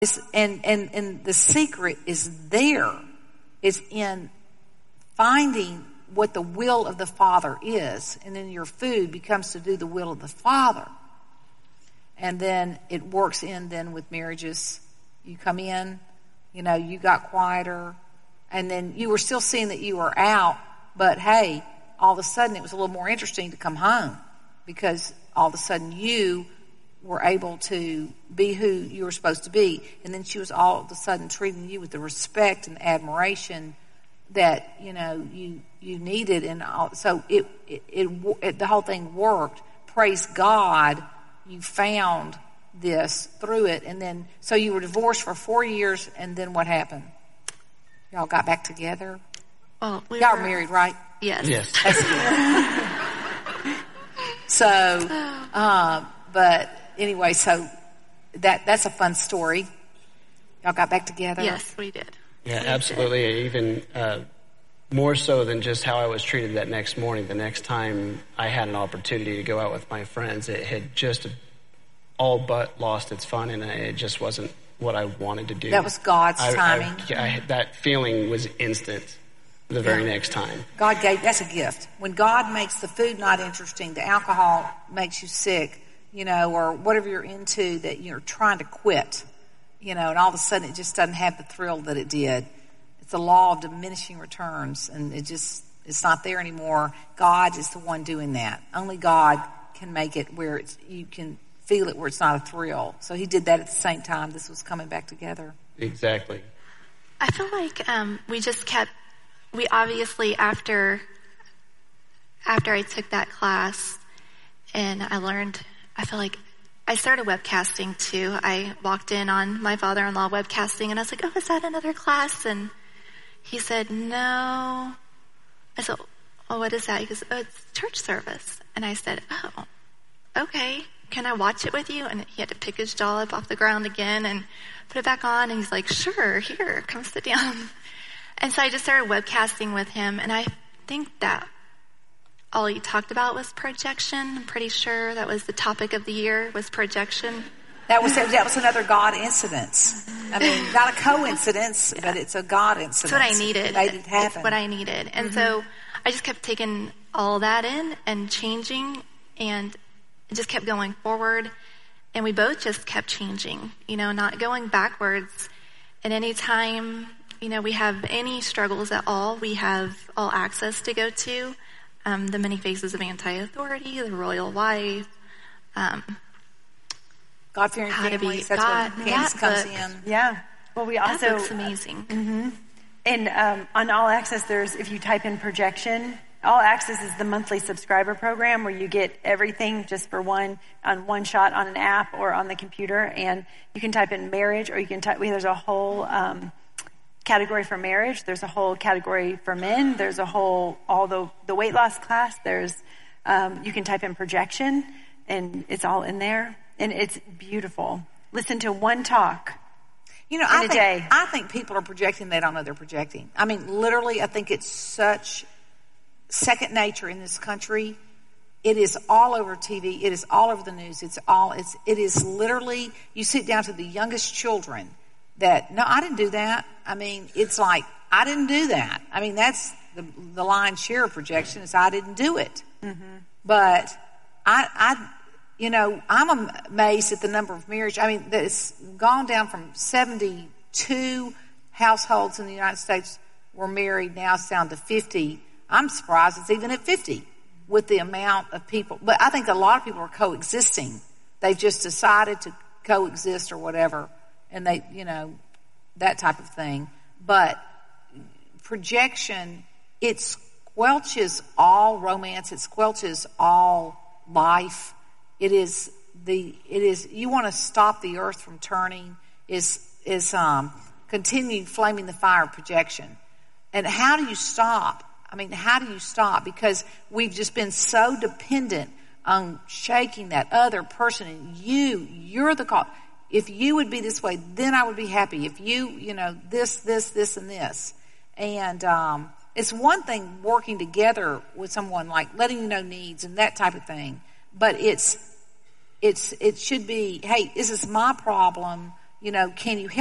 And the secret is there. It's in finding what the will of the Father is. And then your food becomes to do the will of the Father. And then it works in then with marriages. You come in, you got quieter. And then you were still seeing that you were out. But hey, all of a sudden it was a little more interesting to come home. Because all of a sudden you were able to be who you were supposed to be. And then she was all of a sudden treating you with the respect and admiration that, you needed. And so it the whole thing worked. Praise God, you found this through it. And then, so you were divorced for 4 years, and then what happened? Y'all got back together? Well, y'all were married, right? Yes. Yes. That's good. So, but anyway, so that's a fun story. Y'all got back together? Yes, we did. Yeah, absolutely. Even more so than just how I was treated that next morning. The next time I had an opportunity to go out with my friends, it had just all but lost its fun, and it just wasn't what I wanted to do. That was God's timing. That feeling was instant the very next time. That's a gift. When God makes the food not interesting, the alcohol makes you sick, or whatever you're into that you're trying to quit, and all of a sudden it just doesn't have the thrill that it did. It's the law of diminishing returns, and it's not there anymore. God is the one doing that. Only God can make it where you can feel it where it's not a thrill. So he did that at the same time this was coming back together. Exactly. I feel like we obviously, after I took that class and I feel like I started webcasting too. I walked in on my father-in-law webcasting, and I was like, oh, is that another class? And he said, no. I said, oh, what is that? He goes, oh, it's church service. And I said, oh, okay. Can I watch it with you? And he had to pick his jaw up off the ground again and put it back on. And he's like, sure, here, come sit down. And so I just started webcasting with him. And I think that all he talked about was projection. I'm pretty sure that was the topic of the year, was projection. That was another God incidence. I mean, not a coincidence, but it's a God incidence. It's what I needed. Made it happen. It's what I needed. And so I just kept taking all that in and changing, and it just kept going forward. And we both just kept changing, not going backwards. And anytime, we have any struggles at all, we have all access to go to. The Many Faces of Anti-Authority, The Royal Wife, God-fearing families. That's where Candace comes in. Yeah. Well, we also... That book's amazing. Mm-hmm. And on All Access, if you type in projection, All Access is the monthly subscriber program where you get everything just for one shot on an app or on the computer. And you can type in marriage, or you can there's a whole category for marriage. There's a whole category for men. There's a whole, the weight loss class. There's, you can type in projection, and it's all in there. And it's beautiful. Listen to one talk in a day. I think people are projecting. They don't know they're projecting. I mean, literally, I think it's such second nature in this country. It is all over TV. It is all over the news. It is literally, you sit down to the youngest children that, no, I didn't do that. I mean, it's like, I didn't do that. I mean, that's the lion's share of projection is I didn't do it. Mm-hmm. But I'm amazed at the number of marriages. I mean, it's gone down from 72 households in the United States were married. Now it's down to 50. I'm surprised it's even at 50 with the amount of people. But I think a lot of people are coexisting. They've just decided to coexist or whatever. And they, that type of thing. But projection, it squelches all romance. It squelches all life. It is you want to stop the earth from turning is continuing flaming the fire of projection. And how do you stop? I mean, how do you stop? Because we've just been so dependent on shaking that other person, and you're the cause. If you would be this way, then I would be happy. If you, this, and this. And it's one thing working together with someone, like letting you know needs and that type of thing. But it should be, hey, this is my problem. can you help